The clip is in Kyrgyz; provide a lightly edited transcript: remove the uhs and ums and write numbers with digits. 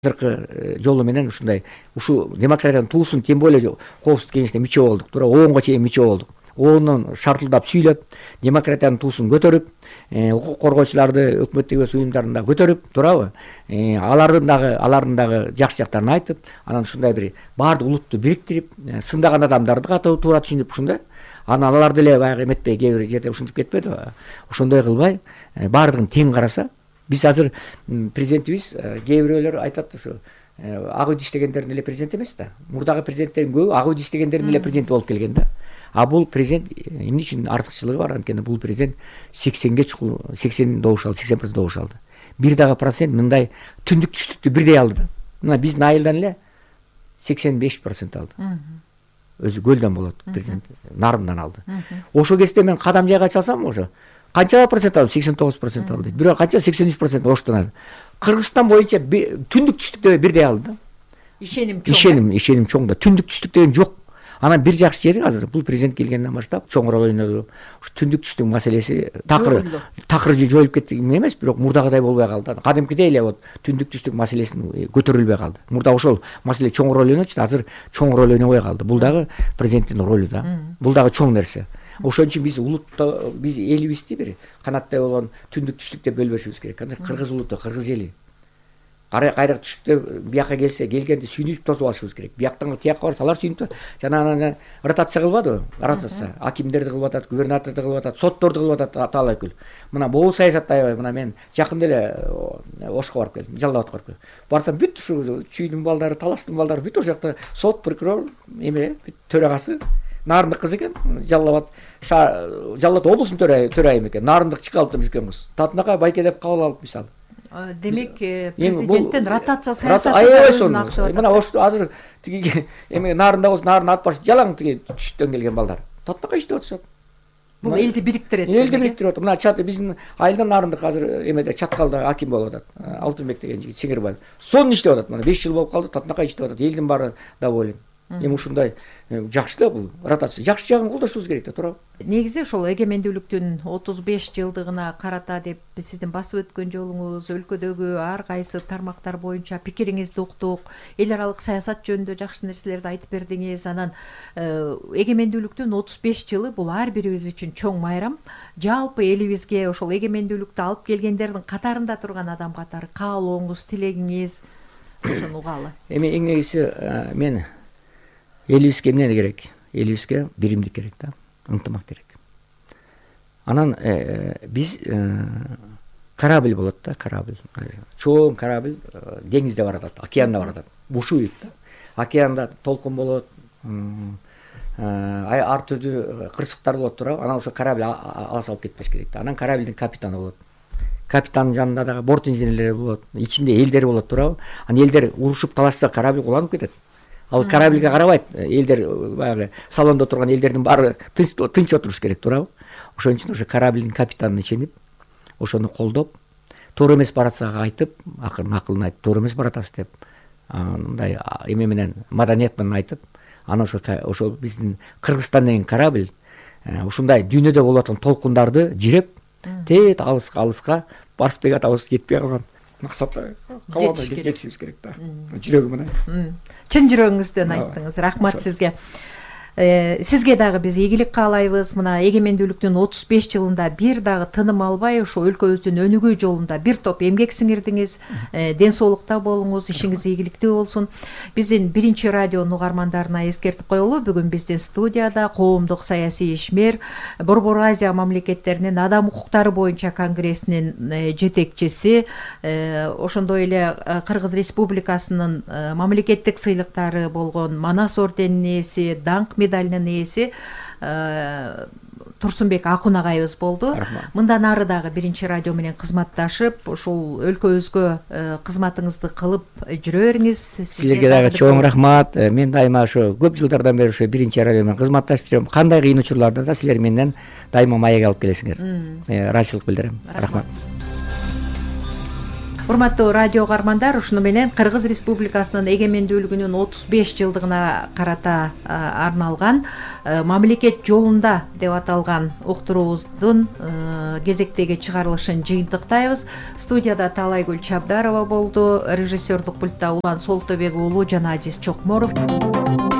жолу менен ушу демократиянын туусун, тем более коопсуздук кеңешине мүчө болдук. Туура ООНго чейин мүчө болдук. ООНдон шартылдап сүйлөп, демократиянын туусун көтөрүп, укук коргоочуларды өкмөттүк эмес уюмдарын көтөрүп, туурабы? Алардын дагы жакшы жактарын айтып, анан ушундай бир баардык улутту бириктирип, сындаган адамдарды катуу туура түшүнүп ушундай. Анан алар деле баягы эметпей, кээ бир жерде ушинтип кетпедиби? Ошондой кылбай, баардыгын тең караса, биз азыр президентибиз кээ бирөөлөр айтат ушу ак үйдө иштегендердин эле президент эмес да. Мурдагы президенттердин көбү ак үйдө иштегендердин эле президент болуп келген да. А бул президент эмне үчүн артыкчылыгы бар анткени бул президент 80ге чукул 80 добуш алды, 80% добуш алды. Бир дагы процент мындай түндүк түштүктү бирдей алды да. Мына биздин айылдан эле 85% алды. Өзү көлдөн болот президент, Нарындан алды. Ошо кезде мен кадам жайга чалсам ошо канча процент алды? 89% алды. Бирок канча 83% Оштон алды. Кыргызстан боюнча түндүк түштүктө бирдей алды. Ишеним чоң. Ишеним чоң да. Түндүк түштүк деген жок. Анан бир жакшы жери азыр бул президент келгенден баштап чоң роль ойноду. Ушу түндүк түштүк маселеси такыр жоюлуп кетти эмес, бирок мурдагыдай болбой калды. Кадимкидей эле вот түндүк түштүк маселесин көтөрүлбөй калды. Мурда ошол маселе чоң роль ойночу, азыр чоң роль ойнобой калды. Бул дагы президенттин ролу да. Бул дагы чоң нерсе. Ошон үчүн биз улутта, биз элибизди бир канаттай болгон түндүк түштүк деп бөлбөшүбүз керек. Кыргыз улуты, кыргыз эли. Кайрак түштүктө бияка келгенде сүйүнүп тосуп алышыбыз керек. Бияктан тияка барса алар сүйүнүп жана анан ротация кылбадыбы? Ротация. Акимдерди кылып атат, губернаторду кылып атат, сотторду кылып атат талай өкүл. Мына могул саясатта аябай, мына мен жакында эле Ошко барып келдим, Жалал абадка барып келдим. Барсам бүт ушу чүйдүн балдары, таластын балдары бүт ошол жакта сот, прокурор, эме, төрагасы Нарындык кыз экен. Жалал абад облустун төрайымы экен. Нарындык чыкалып жүргөн кыз. Татынакай байке деп кабыл алып мисалы. Демек президенттин ротация саясаты акчы бар. Мына ошто азыр тиги эме Нарында болсо Нарын алып барып жалаң тиги түштөн келген балдар. Татынакай иштеп атышат. Бул элди бириктирет. Элди бириктирип атат. Мына чаты биздин айылдан Нарындык азыр эмеде Чаткалда аким болуп атат. Алтынбек деген жигит Сиңирбаев. Сонун иштеп атат. Мына 5 жыл болуп калды, Татынакай иштеп атат. Элдин баары доволен. Эми ушундай жакшы да бул ротация. Жакшы жагын колдошубуз керек да, туурабы? Негизи ошол эгемендүүлүктүн 35 жылдыгына карата деп сиздин басып өткөн жолуңуз, өлкөдөгү ар кайсы тармактар боюнча пикириңизди уктук, эл аралык саясат жөнүндө жакшы нерселерди айтып бердиңиз. Анан эгемендүүлүктүн 35 жылы бул ар бирибиз үчүн чоң майрам. Жалпы элибизге ошол эгемендүүлүктү алып келгендердин катарында турган адам катары каалооңуз, тилегиңиз ошону угалы. Эми эң негизи мен элибизге эмне керек? Элибизге биримдик керек да, ынтымак керек. Анан биз корабль болот да, корабль. Чоң корабль деңизде баратат, океанда баратат. Бушуйт да. Океанда толкун болот, ар түрдүү кырсыктар болот, туурабы? Анан ошо корабль ала салып кетпеш керек да. Анан корабльдин капитаны болот. Капитандын жанында дагы борт инженерлери болот, ичинде элдер болот, туурабы? Анан элдер урушуп талашса корабль куланып кетет. Ал корабльге карабайт, элдер баягы салондо турган элдердин баары тынч отуруш керек, туурабы? Ошон үчүн ошо корабльдин капитанын ишенип, ошону колдоп, туура эмес баратса айтып, акылын айтып, туура эмес баратасыз деп, мындай эме менен, маданият менен айтып, анан ошо биздин Кыргызстан деген корабль ушундай дүйнөдө болуп аткан толкундарды жиреп, тет алыска барып атабыз жетпей калган максатта жетишибиз керек да. Жүрөгүм менен. Чын жүрөгүңүздөн айттыңыз. Рахмат сизге. Сизге дагы биз ийгилик каалайбыз. Мына эгемендүүлүктүн 35 жылында бир дагы тыным албай, ошо өлкөбүздүн өнүгүү жолунда бир топ эмгек сиңирдиңиз. Ден соолукта болуңуз, ишиңиз ийгиликтүү болсун. Биздин биринчи радионун угармандарына эскертип коелу, бүгүн биздин студияда коомдук саясий ишмер, Борбор Азия мамлекеттеринин адам укуктары боюнча конгрессинин жетекчиси, ошондой эле Кыргыз Республикасынын мамлекеттик сыйлыктары болгон Манас орденинин ээси, Даңк медалинин ээси Турсунбек Акун агайыбыз болду. Мындан ары дагы биринчи радио менен кызматташып, ушул өлкөбүзгө кызматыңызды кылып жүрө бериңиз. Силерге дагы чоң рахмат. Мен дайыма ошо көп жылдардан бери ошо биринчи радио менен кызматташып жүрөм. Кандай кыйын учурларда да силер менден дайыма маек алып келесиңер. Ыраазычылык билдирем. Рахмат. Урматтуу радио каармандар, ушуну менен Кыргыз Республикасынын эгемендүүлүгүнүн 35 жылдыгына карата арналган мамлекет жолунда деп аталган уктуруубуздун кезектеги чыгарылышын жыйынтыктайбыз. Студияда Таалайгүл Чабдарова болду, режиссердук пультта Улан Солтобек уулу жана Азиз Чокморов.